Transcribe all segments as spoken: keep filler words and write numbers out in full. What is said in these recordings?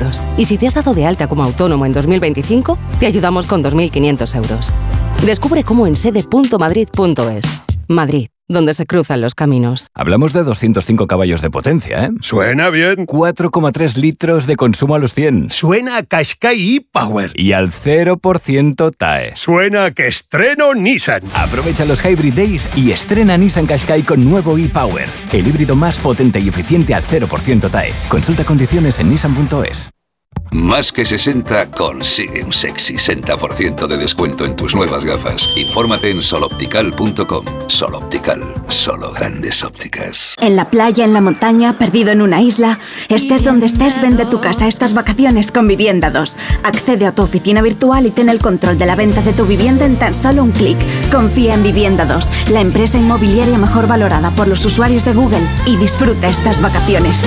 euros. Y si te has dado de alta como autónomo en dos mil veinticinco, te ayudamos con dos mil quinientos euros. Descubre cómo en sede punto madrid punto es. Madrid, donde se cruzan los caminos. Hablamos de doscientos cinco caballos de potencia, ¿eh? Suena bien. cuatro coma tres litros de consumo a los cien. Suena a Qashqai e-Power. Y al cero por ciento T A E. Suena a que estreno Nissan. Aprovecha los Hybrid Days y estrena Nissan Qashqai con nuevo e-Power. El híbrido más potente y eficiente al cero por ciento T A E. Consulta condiciones en nissan punto es. Más que sesenta consigue un sexy sesenta por ciento de descuento en tus nuevas gafas. Infórmate en sol optical punto com. Sol Optical, solo grandes ópticas. En la playa, en la montaña, perdido en una isla, estés donde estés, vende tu casa estas vacaciones con Vivienda dos. Accede a tu oficina virtual y ten el control de la venta de tu vivienda en tan solo un clic. Confía en Vivienda dos, la empresa inmobiliaria mejor valorada por los usuarios de Google, y disfruta estas vacaciones.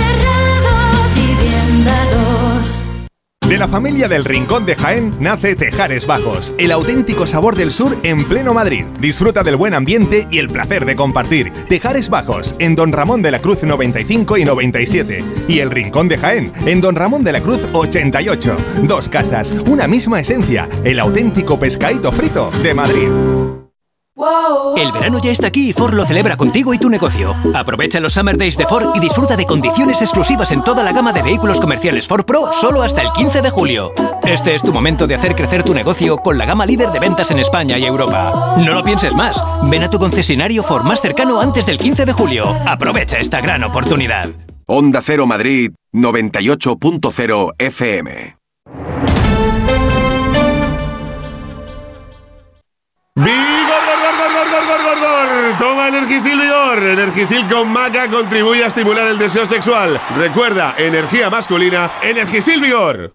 De la familia del Rincón de Jaén nace Tejares Bajos, el auténtico sabor del sur en pleno Madrid. Disfruta del buen ambiente y el placer de compartir. Tejares Bajos, en Don Ramón de la Cruz noventa y cinco y noventa y siete. Y el Rincón de Jaén, en Don Ramón de la Cruz ochenta y ocho. Dos casas, una misma esencia, el auténtico pescadito frito de Madrid. El verano ya está aquí y Ford lo celebra contigo y tu negocio. Aprovecha los Summer Days de Ford y disfruta de condiciones exclusivas en toda la gama de vehículos comerciales Ford Pro solo hasta el quince de julio. Este es tu momento de hacer crecer tu negocio con la gama líder de ventas en España y Europa. No lo pienses más. Ven a tu concesionario Ford más cercano antes del quince de julio. Aprovecha esta gran oportunidad. Onda Cero Madrid noventa y ocho punto cero F M. Toma Energisil Vigor. Energisil con maca contribuye a estimular el deseo sexual. Recuerda, energía masculina, Energisil Vigor.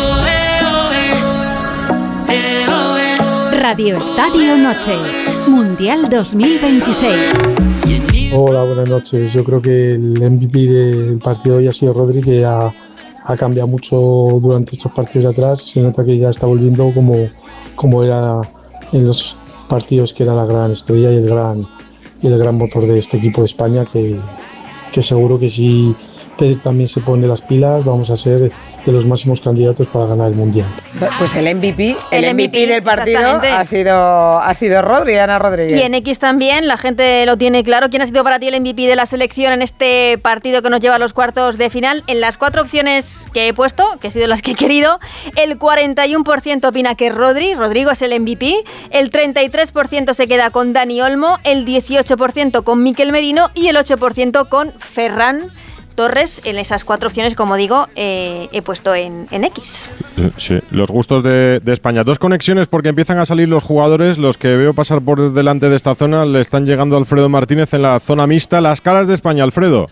Radio Estadio Noche, Mundial dos mil veintiséis. Hola, buenas noches. Yo creo que el M V P del partido hoy ha sido Rodri, que ha, ha cambiado mucho durante estos partidos de atrás. Se nota que ya está volviendo como, como era en los partidos, que era la gran estrella y el gran, y el gran motor de este equipo de España, que, que seguro que si Pedri también se pone las pilas, vamos a ser de los máximos candidatos para ganar el Mundial. Pues el M V P, el, el M V P del partido exactamente. ha sido, ha sido Rodri, Ana Rodríguez. Y en X también, la gente lo tiene claro. ¿Quién ha sido para ti el M V P de la selección en este partido que nos lleva a los cuartos de final? En las cuatro opciones que he puesto, que he sido las que he querido, el cuarenta y uno por ciento opina que Rodri, Rodrigo es el M V P, el treinta y tres por ciento se queda con Dani Olmo, el dieciocho por ciento con Mikel Merino y el ocho por ciento con Ferran Torres. En esas cuatro opciones, como digo, eh, he puesto en, en X. Sí, los gustos de, de España. Dos conexiones, porque empiezan a salir los jugadores. Los que veo pasar por delante de esta zona le están llegando a Alfredo Martínez en la zona mixta. Las caras de España, Alfredo.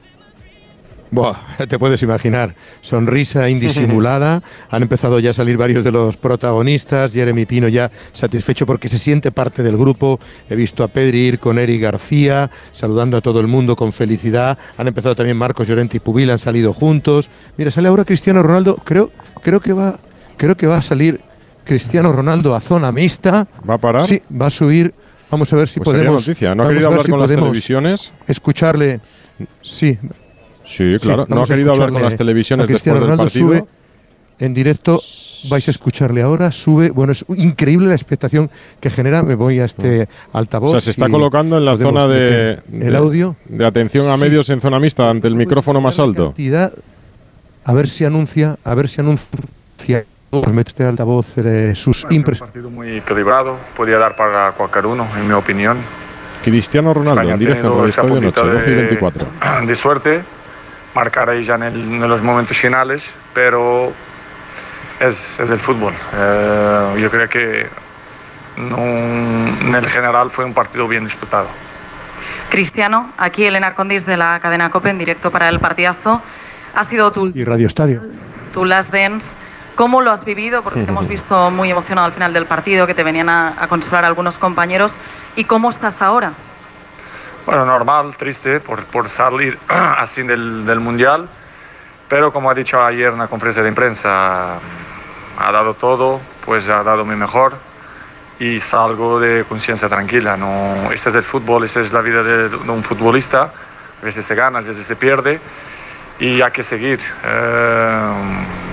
Buah, te puedes imaginar, sonrisa indisimulada. Han empezado ya a salir varios de los protagonistas. Jeremy Pino ya satisfecho porque se siente parte del grupo. He visto a Pedri ir con Eric García, saludando a todo el mundo con felicidad. Han empezado también Marcos Llorente y Pubil, han salido juntos. Mira, sale ahora Cristiano Ronaldo. Creo, creo que va, creo que va a salir Cristiano Ronaldo a zona mixta. ¿Va a parar? Sí, va a subir. Vamos a ver si pues podemos. Noticia. ¿No ha querido hablar si con las televisiones? Escucharle. Sí. Sí, claro. Sí, no ha querido hablar con las televisiones después del Ronaldo partido. Sube en directo, vais a escucharle ahora, sube, bueno, es increíble la expectación que genera. Me voy a este altavoz. O sea, se está colocando en la zona de, el de, audio. de atención a medios sí. en zona mixta, ante el micrófono más alto. Cantidad, a ver si anuncia, a ver si anuncia. Mete este altavoz eh, sus impresiones. Un partido muy equilibrado, podía dar para cualquier uno, en mi opinión. Cristiano Ronaldo, España en directo en el Estadio Noche, doce y veinticuatro. De suerte. Marcar ahí ya en, el, en los momentos finales, pero es, es el fútbol. Eh, yo creo que no, en el general fue un partido bien disputado. Cristiano, aquí Elena Condis de la cadena COPE en directo para el partidazo. Ha sido tu, y Radio Estadio. tu last dance. ¿Cómo lo has vivido? Porque te hemos visto muy emocionado al final del partido, que te venían a, a consolar algunos compañeros. ¿Y cómo estás ahora? Bueno, normal, triste por, por salir así del, del Mundial, pero como ha dicho ayer en la conferencia de prensa, ha dado todo, pues ha dado mi mejor y salgo de conciencia tranquila. No, este es el fútbol, esta es la vida de, de un futbolista, a veces se gana, a veces se pierde y hay que seguir. Eh,